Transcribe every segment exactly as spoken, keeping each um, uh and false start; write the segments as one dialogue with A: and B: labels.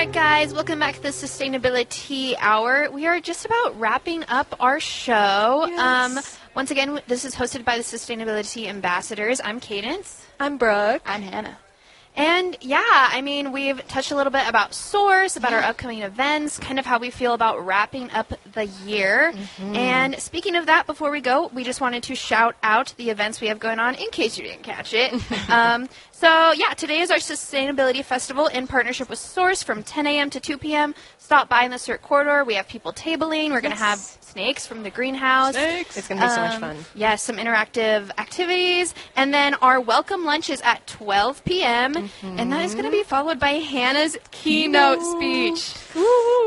A: right, guys, welcome back to the Sustainability Hour. We are just about wrapping up our show.
B: Yes.
A: Um, once again, this is hosted by the Sustainability Ambassadors. I'm Cadence.
B: I'm Brooke.
C: I'm Hannah.
A: And yeah, I mean, we've touched a little bit about Source, about our upcoming events, kind of how we feel about wrapping up the year. Mm-hmm. And speaking of that, before we go, we just wanted to shout out the events we have going on in case you didn't catch it. um, so yeah, today is our Sustainability Festival in partnership with Source from ten a.m. to two p.m. Stop by in the C E R T corridor. We have people tabling. We're going to have snakes from the greenhouse.
B: Snakes. It's going to be
A: um,
B: so much fun.
A: Yes, yeah, some interactive activities. And then our welcome lunch is at twelve p.m. Mm-hmm. And that is going to be followed by Hannah's keynote Ooh. speech. Ooh.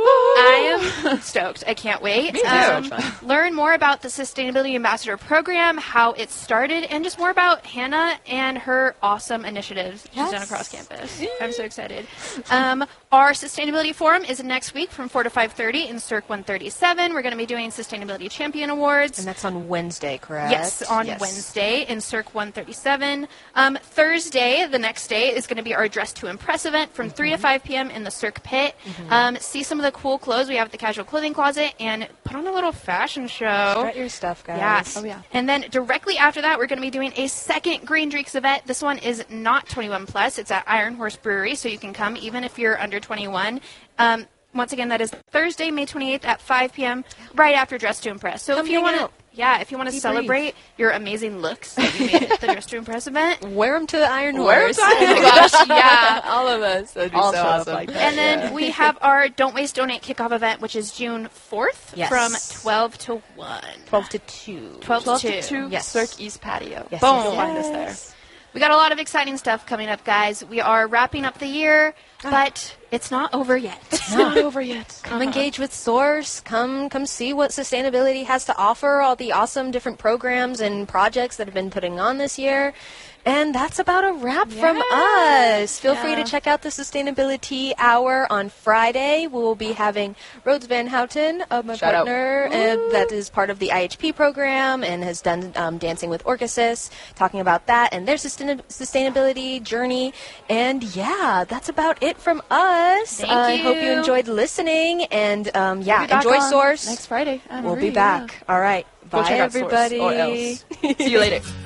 A: I am stoked. I can't wait.
B: Me too.
A: Um,
B: So much fun.
A: Learn more about the Sustainability Ambassador Program, how it started, and just more about Hannah and her awesome initiatives
B: Yes.
A: she's done across campus. I'm so excited. Um, our Sustainability Forum is next week from four to five thirty in C E R C one thirty-seven. We're going to be doing Sustainability Champion Awards.
B: And that's on Wednesday, correct?
A: Yes, on
B: yes.
A: Wednesday in C E R C one thirty-seven. Um, Thursday, the next day, is going to be our Dress to Impress event from mm-hmm. three to five p.m. in the C E R C pit. Mm-hmm. Um, see some of the cool clothes we have at the Casual Clothing Closet and put on a little fashion show.
B: Strut your stuff, guys.
A: Yes.
C: Oh, yeah.
A: And then directly after that, we're going to be doing a second Green Drinks event. This one is not twenty-one plus. It's at Iron Horse Brewery, so you can come even if you're under twenty-one. Um, once again, that is Thursday, May twenty-eighth at five p.m. right after Dress to Impress. So
B: Come
A: if you
B: hang
A: want to,
B: out.
A: yeah, if you want to
B: Be
A: celebrate your amazing looks that you made at the Dress to Impress event.
B: Wear them to the Iron
C: Wear 'em
B: Horse.
C: to Iron
A: Oh my gosh, yeah.
C: All of us. That'd be
B: All
C: so
B: show up
C: awesome.
B: like that.
A: And then
C: Yeah.
A: we have our Don't Waste, Donate kickoff event, which is June fourth
B: Yes.
A: from twelve to one.
B: twelve to two.
A: twelve,
C: twelve
A: to
C: to
A: two.
C: two,
B: Yes.
C: C E R C East Patio.
B: Yes,
A: Boom.
B: yes,
C: You'll find us
B: yes.
C: there.
A: We got a lot of exciting stuff coming up, guys. We are wrapping up the year, but it's not over yet.
C: It's not over yet.
B: Come engage with Source. Come come see what sustainability has to offer, all the awesome different programs and projects that have been putting on this year. And that's about a wrap from us. Feel free to
C: Yeah.
B: check out the Sustainability Hour on Friday. We will be having Rhodes Van Houten, uh, my
C: Shout out.
B: partner, uh, that is part of the I H P program and has done um, Dancing with Orchesis, talking about that and their sustain- sustainability journey. And yeah, that's about it from us.
A: Thank
B: I hope you
A: you.
B: enjoyed listening. And um, yeah,
C: We'll be back
B: enjoy
C: on
B: Source.
C: Next Friday. at
B: We'll be
C: three,
B: back.
C: yeah.
B: All right.
C: Go
B: Bye,
C: check out Source
B: everybody.
C: or else. See you later.